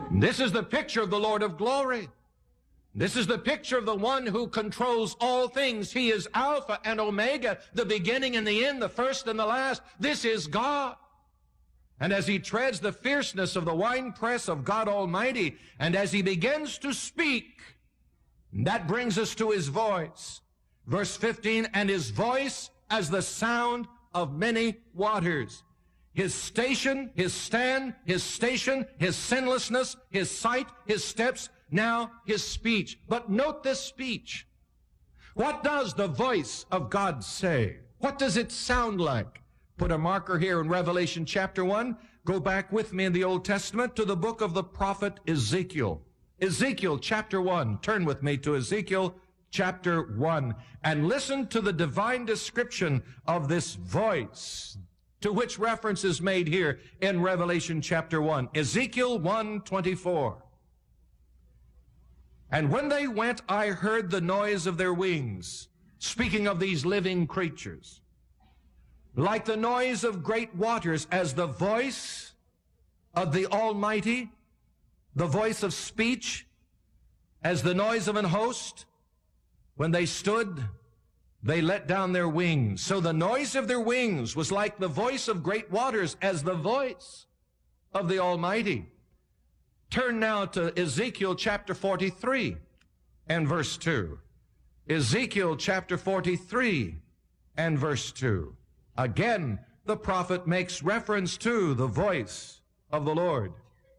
This is the picture of the Lord of glory. This is the picture of the one who controls all things. He is Alpha and Omega, the beginning and the end, the first and the last. This is God. And as he treads the fierceness of the winepress of God Almighty, and as he begins to speak, that brings us to his voice. Verse 15, and his voice as the sound of many waters. His station, his stand, his station, his sinlessness, his sight, his steps, now his speech. But note this speech. What does the voice of God say? What does it sound like? Put a marker here in Revelation chapter 1. Go back with me in the Old Testament to the book of the prophet Ezekiel. Ezekiel chapter 1. Turn with me to Ezekiel chapter 1 and listen to the divine description of this voice, to which reference is made here in Revelation chapter 1. Ezekiel 1:24. And when they went, I heard the noise of their wings, speaking of these living creatures, like the noise of great waters, as the voice of the Almighty, the voice of speech, as the noise of an host. When they stood, they let down their wings. So the noise of their wings was like the voice of great waters, as the voice of the Almighty. Turn now to Ezekiel chapter 43 and verse 2. Ezekiel chapter 43 and verse 2. Again, the prophet makes reference to the voice of the Lord.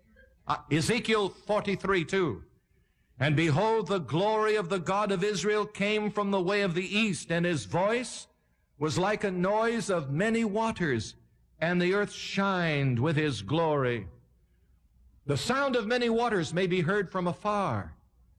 Ezekiel 43:2. And behold, the glory of the God of Israel came from the way of the east, and his voice was like a noise of many waters, and the earth shined with his glory. The sound of many waters may be heard from afar.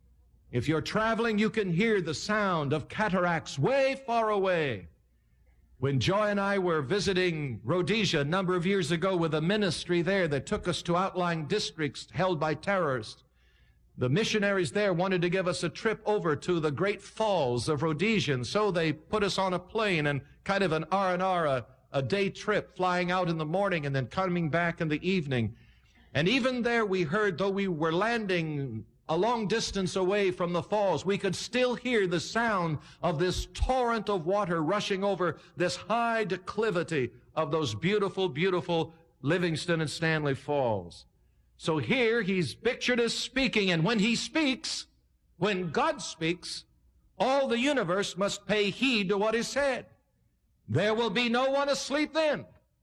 If you're traveling, you can hear the sound of cataracts way far away. When Joy and I were visiting Rhodesia a number of years ago with a ministry there that took us to outlying districts held by terrorists, the missionaries there wanted to give us a trip over to the great falls of Rhodesia, and so they put us on a plane and kind of an R&R, a day trip, flying out in the morning and then coming back in the evening. And even there we heard, though we were landing a long distance away from the falls, we could still hear the sound of this torrent of water rushing over this high declivity of those beautiful, beautiful Livingston and Stanley Falls. So here he's pictured as speaking, and when he speaks, when God speaks, all the universe must pay heed to what is said. There will be no one asleep then.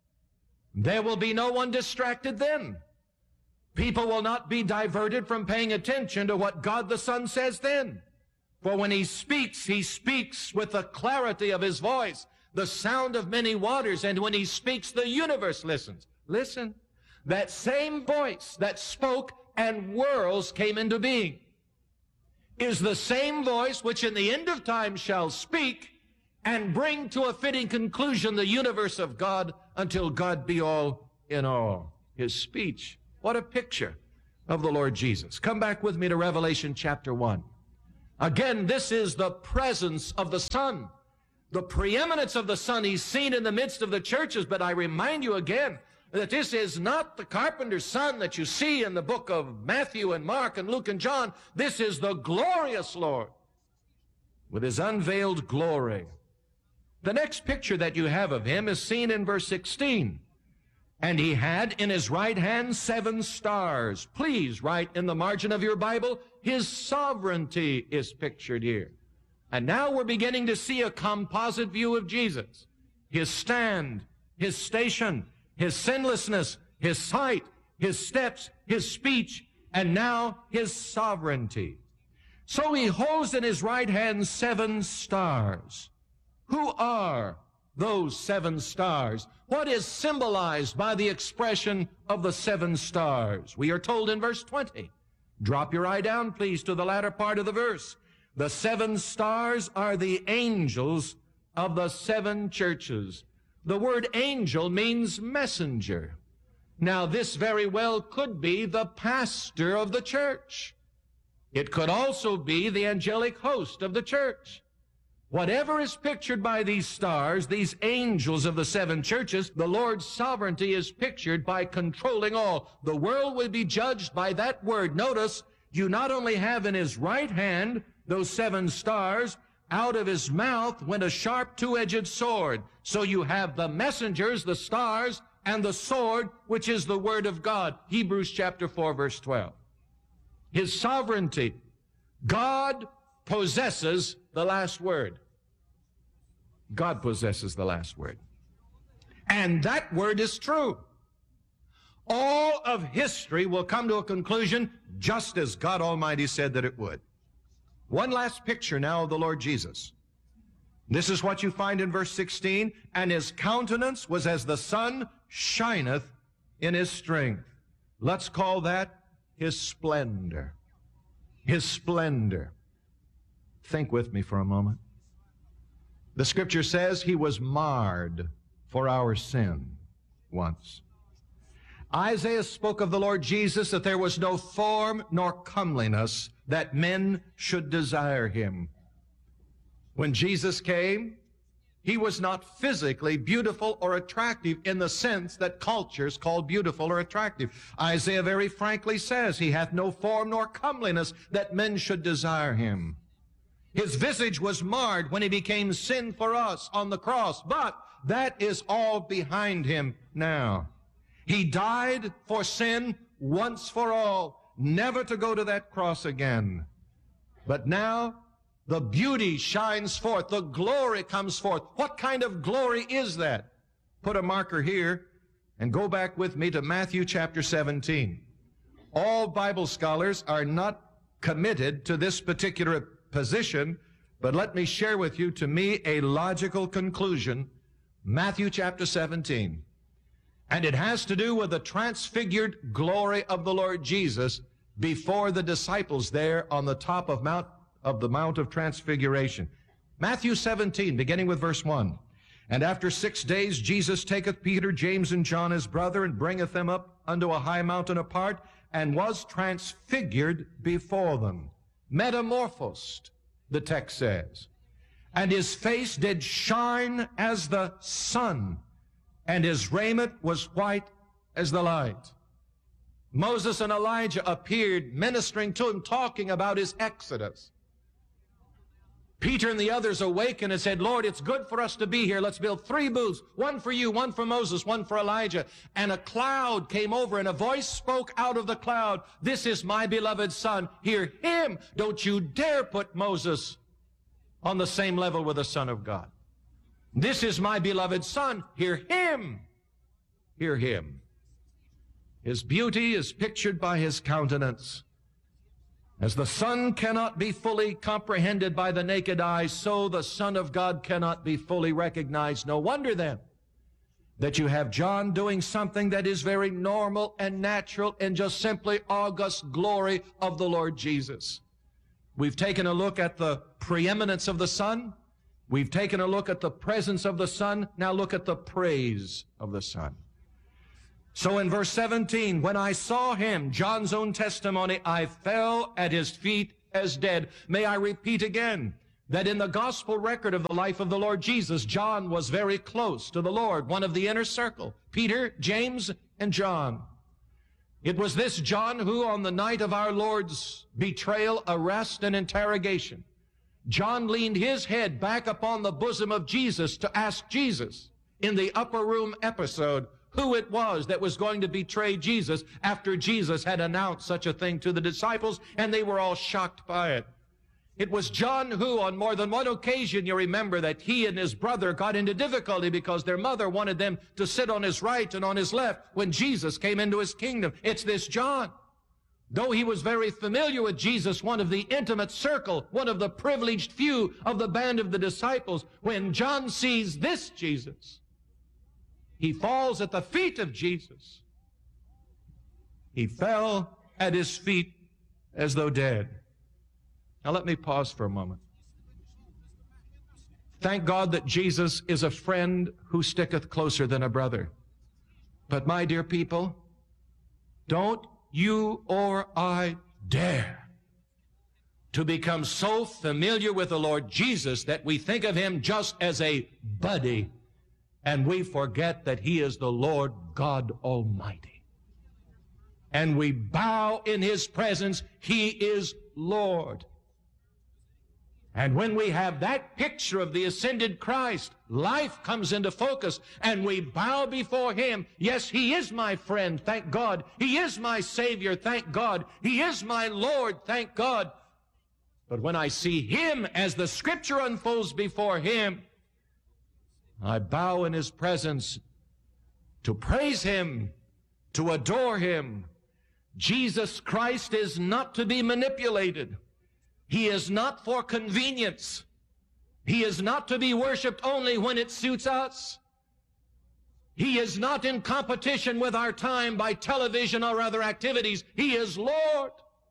There will be no one distracted then. People will not be diverted from paying attention to what God the Son says then. For when he speaks with the clarity of his voice, the sound of many waters, and when he speaks, the universe listens. Listen. That same voice that spoke and worlds came into being is the same voice which in the end of time shall speak and bring to a fitting conclusion the universe of God until God be all in all. His speech. What a picture of the Lord Jesus. Come back with me to Revelation chapter 1. Again, this is the presence of the Son. The preeminence of the Son. He's seen in the midst of the churches, but I remind you again that this is not the carpenter's son that you see in the book of Matthew and Mark and Luke and John. This is the glorious Lord with his unveiled glory. The next picture that you have of him is seen in verse 16. And he had in his right hand 7 stars. Please write in the margin of your Bible, his sovereignty is pictured here. And now we're beginning to see a composite view of Jesus. His stand, his station, his sinlessness, his sight, his steps, his speech, and now his sovereignty. So he holds in his right hand 7 stars. Who are those 7 stars? What is symbolized by the expression of the 7 stars? We are told in verse 20. Drop your eye down, please, to the latter part of the verse. The 7 stars are the angels of the 7 churches. The word angel means messenger. Now, this very well could be the pastor of the church. It could also be the angelic host of the church. Whatever is pictured by these stars, these angels of the seven churches, the Lord's sovereignty is pictured by controlling all. The world will be judged by that word. Notice, you not only have in his right hand those seven stars, out of his mouth went a sharp two-edged sword. So you have the messengers, the stars, and the sword, which is the word of God. Hebrews chapter 4, verse 12. His sovereignty. God possesses the last word. God possesses the last word. And that word is true. All of history will come to a conclusion just as God Almighty said that it would. One last picture now of the Lord Jesus. This is what you find in verse 16. And his countenance was as the sun shineth in his strength. Let's call that his splendor. His splendor. Think with me for a moment. The scripture says he was marred for our sin once. Isaiah spoke of the Lord Jesus that there was no form nor comeliness that men should desire him. When Jesus came, he was not physically beautiful or attractive in the sense that cultures call beautiful or attractive. Isaiah very frankly says, he hath no form nor comeliness that men should desire him. His visage was marred when he became sin for us on the cross, but that is all behind him now. He died for sin once for all, never to go to that cross again. But now the beauty shines forth, the glory comes forth. What kind of glory is that? Put a marker here and go back with me to Matthew chapter 17. All Bible scholars are not committed to this particular position, but let me share with you, to me, a logical conclusion. Matthew chapter 17. And it has to do with the transfigured glory of the Lord Jesus before the disciples there on the top of the Mount of Transfiguration. Matthew 17, beginning with verse 1. And after 6 days Jesus taketh Peter, James, and John his brother, and bringeth them up unto a high mountain apart, and was transfigured before them. Metamorphosed, the text says. And his face did shine as the sun, and his raiment was white as the light. Moses and Elijah appeared ministering to him, talking about his exodus. Peter and the others awakened and said, Lord, it's good for us to be here. Let's build 3 booths, one for you, one for Moses, one for Elijah. And a cloud came over, and a voice spoke out of the cloud, this is my beloved Son, hear him. Don't you dare put Moses on the same level with the Son of God. This is my beloved Son, hear him. Hear him. His beauty is pictured by his countenance. As the sun cannot be fully comprehended by the naked eye, so the Son of God cannot be fully recognized. No wonder then that you have John doing something that is very normal and natural and just simply august glory of the Lord Jesus. We've taken a look at the preeminence of the Son. We've taken a look at the presence of the Son. Now look at the praise of the Son. So in verse 17, when I saw him, John's own testimony, I fell at his feet as dead. May I repeat again that in the gospel record of the life of the Lord Jesus, John was very close to the Lord, one of the inner circle, Peter, James, and John. It was this John who, on the night of our Lord's betrayal, arrest, and interrogation, John leaned his head back upon the bosom of Jesus to ask Jesus in the upper room episode who it was that was going to betray Jesus after Jesus had announced such a thing to the disciples, and they were all shocked by it. It was John who, on more than one occasion, you remember that he and his brother got into difficulty because their mother wanted them to sit on his right and on his left when Jesus came into his kingdom. It's this John. Though he was very familiar with Jesus, one of the intimate circle, one of the privileged few of the band of the disciples, when John sees this Jesus, he falls at the feet of Jesus. He fell at his feet as though dead. Now let me pause for a moment. Thank God that Jesus is a friend who sticketh closer than a brother. But my dear people, don't you or I dare to become so familiar with the Lord Jesus that we think of him just as a buddy, and we forget that he is the Lord God Almighty. And we bow in his presence. He is Lord. And when we have that picture of the ascended Christ, life comes into focus, and we bow before him. Yes, he is my friend, thank God. He is my Savior, thank God. He is my Lord, thank God. But when I see him as the Scripture unfolds before him, I bow in his presence to praise him, to adore him. Jesus Christ is not to be manipulated. He is not for convenience. He is not to be worshiped only when it suits us. He is not in competition with our time by television or other activities. He is Lord.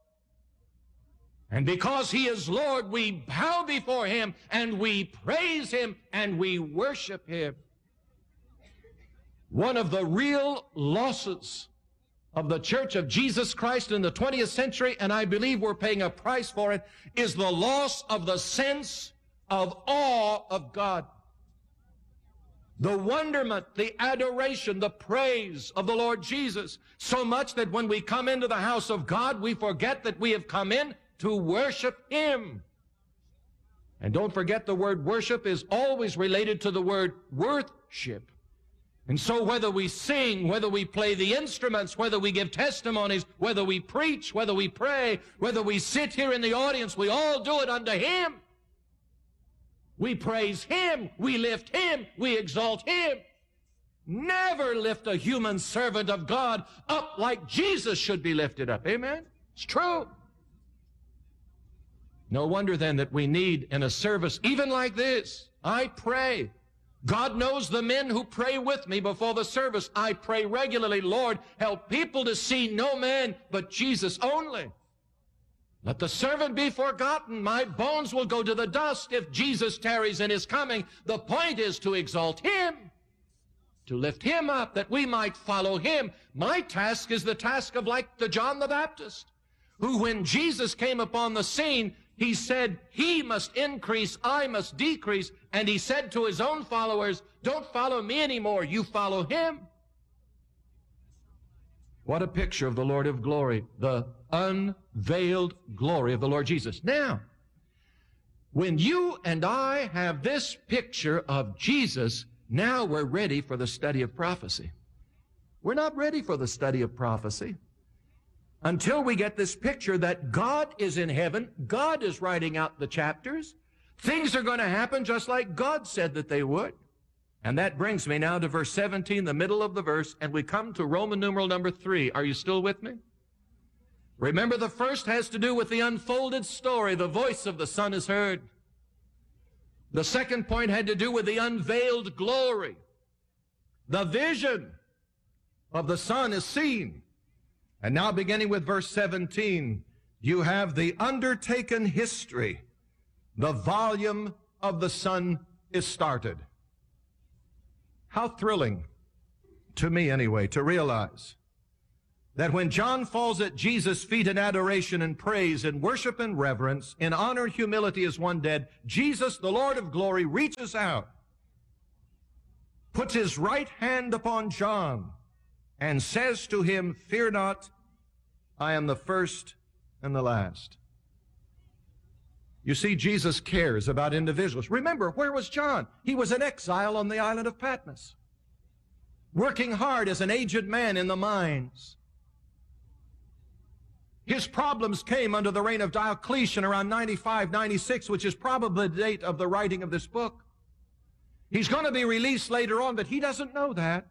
And because he is Lord, we bow before him and we praise him and we worship him. One of the real losses of the Church of Jesus Christ in the 20th century, and I believe we're paying a price for it, is the loss of the sense of awe of God. The wonderment, the adoration, the praise of the Lord Jesus, so much that when we come into the house of God, we forget that we have come in to worship him. And don't forget, the word worship is always related to the word worship. And so whether we sing, whether we play the instruments, whether we give testimonies, whether we preach, whether we pray, whether we sit here in the audience, we all do it unto him. We praise him, we lift him, we exalt him. Never lift a human servant of God up like Jesus should be lifted up. Amen? It's true. No wonder then that we need in a service even like this, I pray. God knows the men who pray with me before the service. I pray regularly, Lord, help people to see no man but Jesus only. Let the servant be forgotten. My bones will go to the dust if Jesus tarries in his coming. The point is to exalt him, to lift him up, that we might follow him. My task is the task of like the John the Baptist, who when Jesus came upon the scene, he said, he must increase, I must decrease. And he said to his own followers, don't follow me anymore, you follow him. What a picture of the Lord of glory, the unveiled glory of the Lord Jesus. Now, when you and I have this picture of Jesus, now we're ready for the study of prophecy. We're not ready for the study of prophecy until we get this picture that God is in heaven, God is writing out the chapters. Things are going to happen just like God said that they would. And that brings me now to verse 17, the middle of the verse, and we come to Roman numeral number 3. Are you still with me? Remember, the first has to do with the unfolded story. The voice of the Son is heard. The second point had to do with the unveiled glory. The vision of the Son is seen. And now beginning with verse 17, you have the undertaken history. The volume of the Son is started. How thrilling, to me anyway, to realize that when John falls at Jesus' feet in adoration and praise and worship and reverence, in honor and humility as one dead, Jesus, the Lord of glory, reaches out, puts his right hand upon John, and says to him, fear not, I am the first and the last. You see, Jesus cares about individuals. Remember, where was John? He was in exile on the island of Patmos, working hard as an aged man in the mines. His problems came under the reign of Diocletian around 95, 96, which is probably the date of the writing of this book. He's going to be released later on, but he doesn't know that.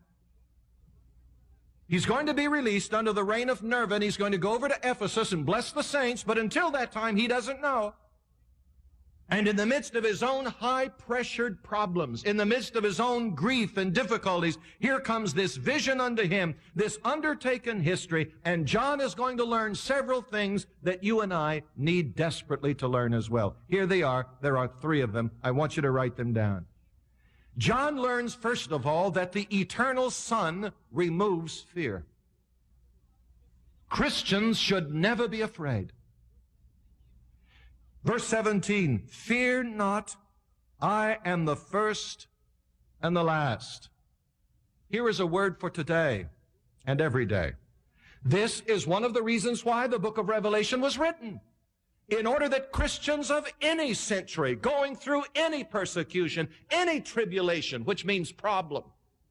He's going to be released under the reign of Nerva, and he's going to go over to Ephesus and bless the saints, but until that time, he doesn't know. And in the midst of his own high-pressured problems, in the midst of his own grief and difficulties, here comes this vision unto him, this undertaken history, and John is going to learn several things that you and I need desperately to learn as well. Here they are. There are 3 of them. I want you to write them down. John learns, first of all, that the eternal Son removes fear. Christians should never be afraid. Verse 17, fear not, I am the first and the last. Here is a word for today and every day. This is one of the reasons why the book of Revelation was written. In order that Christians of any century, going through any persecution, any tribulation, which means problem.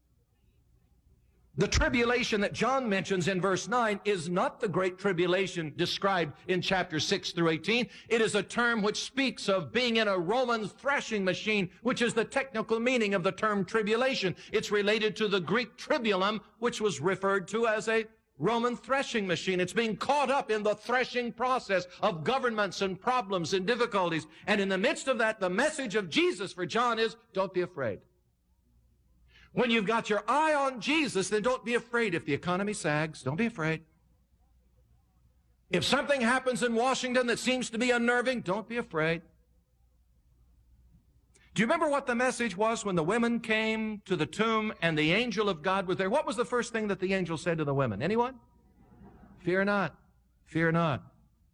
The tribulation that John mentions in verse 9 is not the great tribulation described in chapter 6 through 18. It is a term which speaks of being in a Roman threshing machine, which is the technical meaning of the term tribulation. It's related to the Greek tribulum, which was referred to as a Roman threshing machine. It's being caught up in the threshing process of governments and problems and difficulties. And in the midst of that, the message of Jesus for John is, don't be afraid. When you've got your eye on Jesus, then don't be afraid. If the economy sags, don't be afraid. If something happens in Washington that seems to be unnerving, don't be afraid. Do you remember what the message was when the women came to the tomb and the angel of God was there? What was the first thing that the angel said to the women? Anyone? Fear not. Fear not.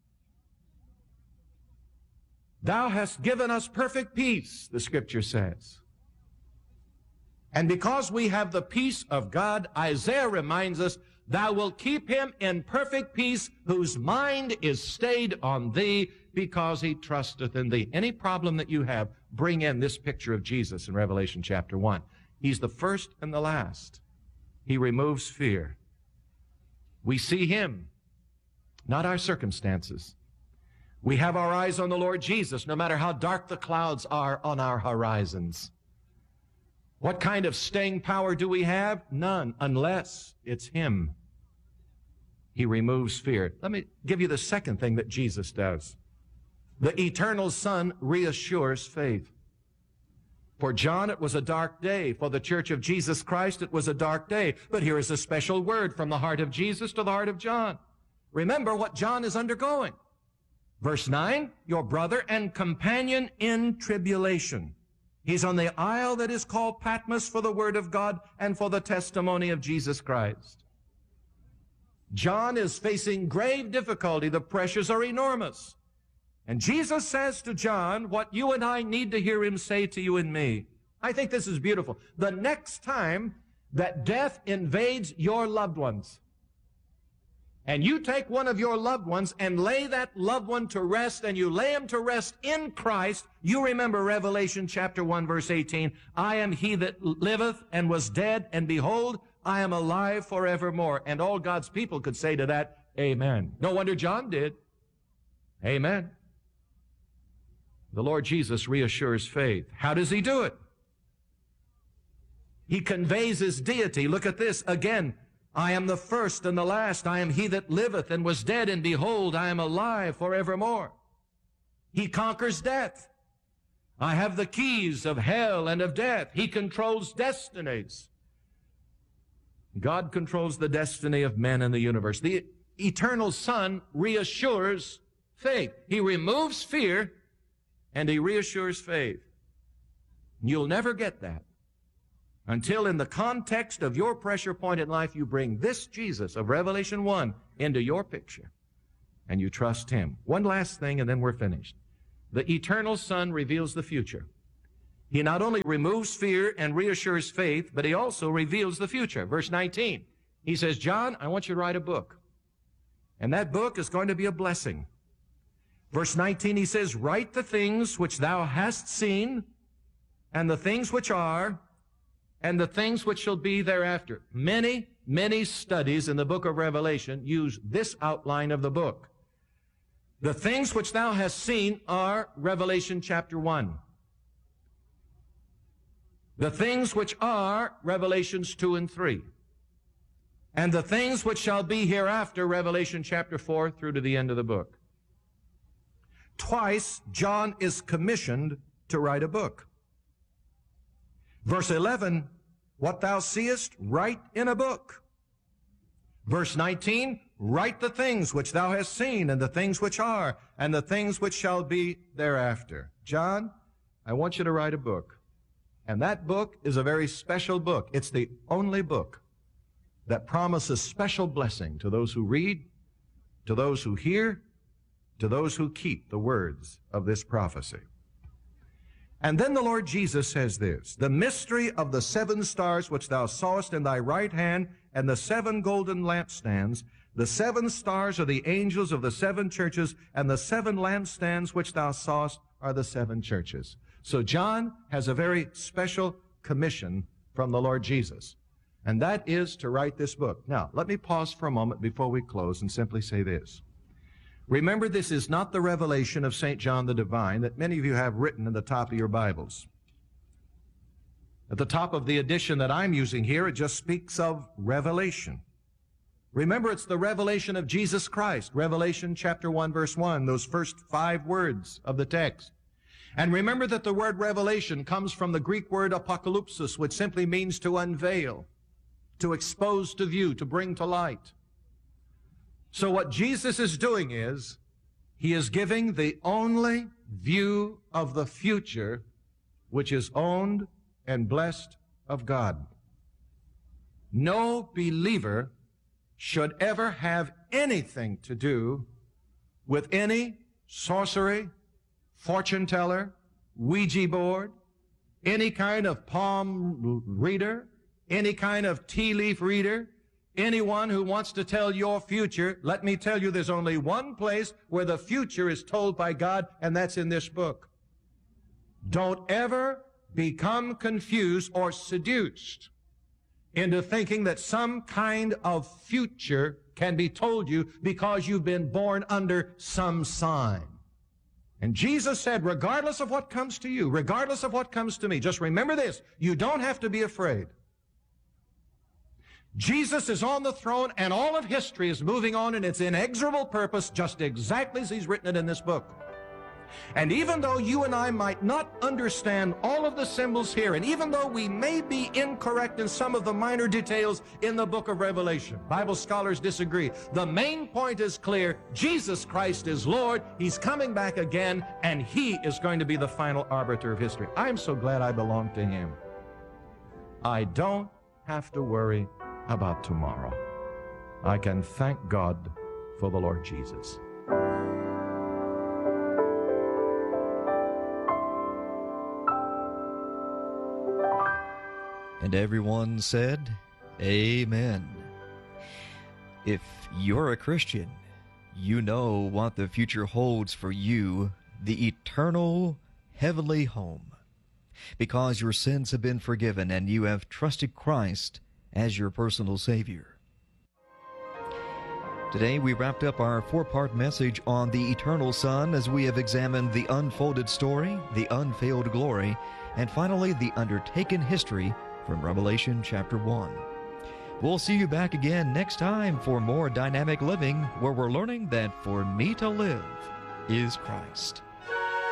Thou hast given us perfect peace, the scripture says. And because we have the peace of God, Isaiah reminds us, thou wilt keep him in perfect peace, whose mind is stayed on thee, because he trusteth in thee. Any problem that you have, bring in this picture of Jesus in Revelation chapter 1. He's the first and the last. He removes fear. We see him, not our circumstances. We have our eyes on the Lord Jesus, no matter how dark the clouds are on our horizons. What kind of staying power do we have? None, unless it's him. He removes fear. Let me give you the second thing that Jesus does. The eternal Son reassures faith. For John, it was a dark day. For the Church of Jesus Christ, it was a dark day. But here is a special word from the heart of Jesus to the heart of John. Remember what John is undergoing. Verse 9, your brother and companion in tribulation. He's on the isle that is called Patmos for the word of God and for the testimony of Jesus Christ. John is facing grave difficulty. The pressures are enormous. And Jesus says to John what you and I need to hear him say to you and me. I think this is beautiful. The next time that death invades your loved ones, and you take one of your loved ones and lay that loved one to rest, and you lay him to rest in Christ, you remember Revelation chapter 1, verse 18, I am he that liveth and was dead, and behold, I am alive forevermore. And all God's people could say to that, amen. No wonder John did. Amen. The Lord Jesus reassures faith. How does he do it? He conveys his deity. Look at this again. I am the first and the last. I am he that liveth and was dead, and behold, I am alive forevermore. He conquers death. I have the keys of hell and of death. He controls destinies. God controls the destiny of men in the universe. The eternal Son reassures faith. He removes fear, and he reassures faith. You'll never get that until in the context of your pressure point in life, you bring this Jesus of Revelation 1 into your picture, and you trust him. One last thing, and then we're finished. The eternal Son reveals the future. He not only removes fear and reassures faith, but he also reveals the future. Verse 19, he says, John, I want you to write a book, and that book is going to be a blessing. Verse 19, he says, write the things which thou hast seen, and the things which are, and the things which shall be thereafter. Many, many studies in the book of Revelation use this outline of the book. The things which thou hast seen are Revelation chapter 1. The things which are Revelations 2 and 3. And the things which shall be hereafter, Revelation chapter 4 through to the end of the book. Twice, John is commissioned to write a book. Verse 11, what thou seest, write in a book. Verse 19, write the things which thou hast seen, and the things which are, and the things which shall be thereafter. John, I want you to write a book. And that book is a very special book. It's the only book that promises special blessing to those who read, to those who hear, to those who keep the words of this prophecy. And then the Lord Jesus says this, the mystery of the 7 stars which thou sawest in thy right hand, and the 7 golden lampstands. The 7 stars are the angels of the 7 churches, and the 7 lampstands which thou sawest are the 7 churches. So John has a very special commission from the Lord Jesus, and that is to write this book. Now, let me pause for a moment before we close and simply say this. Remember, this is not the revelation of St. John the Divine that many of you have written in the top of your Bibles. At the top of the edition that I'm using here, it just speaks of revelation. Remember, it's the revelation of Jesus Christ, Revelation chapter 1, verse 1, those first 5 words of the text. And remember that the word revelation comes from the Greek word apocalypsis, which simply means to unveil, to expose to view, to bring to light. So what Jesus is doing is, he is giving the only view of the future which is owned and blessed of God. No believer should ever have anything to do with any sorcery, fortune teller, Ouija board, any kind of palm reader, any kind of tea leaf reader, anyone who wants to tell your future. Let me tell you, there's only one place where the future is told by God, and that's in this book. Don't ever become confused or seduced into thinking that some kind of future can be told you because you've been born under some sign. And Jesus said, regardless of what comes to you, regardless of what comes to me, just remember this, you don't have to be afraid. Jesus is on the throne, and all of history is moving on in its inexorable purpose, just exactly as he's written it in this book. And even though you and I might not understand all of the symbols here, and even though we may be incorrect in some of the minor details in the book of Revelation, Bible scholars disagree. The main point is clear. Jesus Christ is Lord. He's coming back again, and he is going to be the final arbiter of history. I'm so glad I belong to him. I don't have to worry about tomorrow. I can thank God for the Lord Jesus. And everyone said, Amen. If you're a Christian, you know what the future holds for you, the eternal heavenly home, because your sins have been forgiven and you have trusted Christ as your personal Savior. Today we wrapped up our 4-part message on the eternal Son as we have examined the unfolded story, the unveiled glory, and finally the undertaken history from Revelation chapter 1. We'll see you back again next time for more dynamic living, where we're learning that for me to live is Christ.